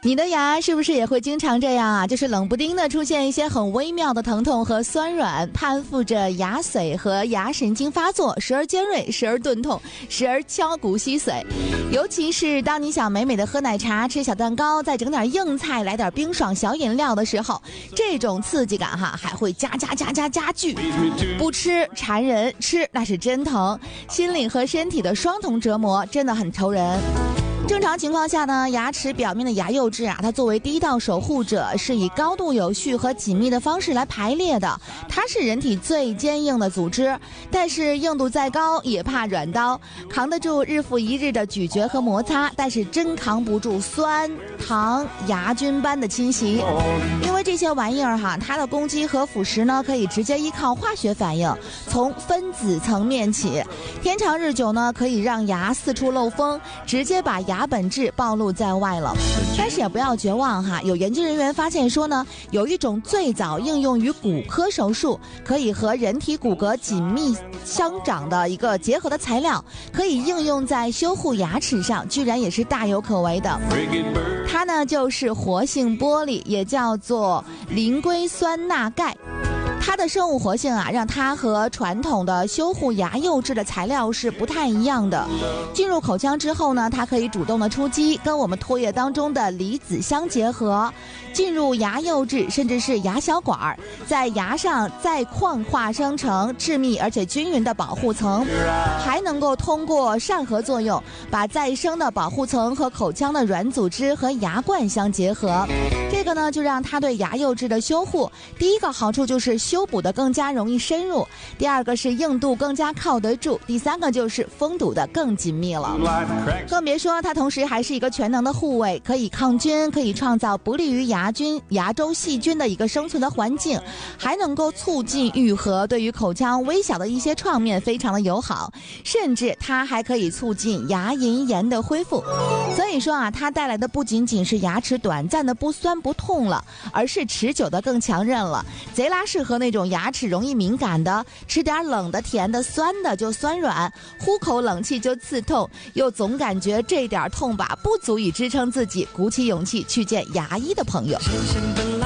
你的牙是不是也会经常这样啊？就是冷不丁的出现一些很微妙的疼痛和酸软，攀附着牙髓和牙神经发作，时而尖锐，时而钝痛，时而敲骨吸髓。尤其是当你想美美的喝奶茶、吃小蛋糕，再整点硬菜、来点冰爽小饮料的时候，这种刺激感还会加剧。不吃馋人，吃那是真疼，心理和身体的双重折磨，真的很愁人。正常情况下呢，牙齿表面的牙釉质它作为第一道守护者，是以高度有序和紧密的方式来排列的。它是人体最坚硬的组织，但是硬度再高也怕软刀，扛得住日复一日的咀嚼和摩擦，但是真扛不住酸糖牙菌般的侵袭。因为这些玩意儿它的攻击和腐蚀呢，可以直接依靠化学反应，从分子层面起，天长日久呢，可以让牙四处漏风，直接把牙本质暴露在外了。但是也不要绝望有研究人员发现说呢，有一种最早应用于骨科手术，可以和人体骨骼紧密相长的一个结合的材料，可以应用在修护牙齿上，居然也是大有可为的。它呢就是活性玻璃，也叫做磷硅酸钠钙。它的生物活性让它和传统的修护牙釉质的材料是不太一样的。进入口腔之后呢，它可以主动的出击，跟我们唾液当中的离子相结合，进入牙釉质甚至是牙小管，在牙上再矿化生成致密而且均匀的保护层，还能够通过善合作用，把再生的保护层和口腔的软组织和牙冠相结合。这个呢，就让它对牙釉质的修护，第一个好处就是修补的更加容易深入，第二个是硬度更加靠得住，第三个就是封堵的更紧密了。更别说它同时还是一个全能的护卫，可以抗菌，可以创造不利于牙周细菌的一个生存的环境，还能够促进愈合，对于口腔微小的一些创面非常的友好，甚至它还可以促进牙龈炎的恢复。所以说它带来的不仅仅是牙齿短暂的不酸不痛了，而是持久的更强韧了，贼拉适合那种牙齿容易敏感的，吃点冷的甜的酸的就酸软，呼口冷气就刺痛，又总感觉这点痛不足以支撑自己鼓起勇气去见牙医的朋友。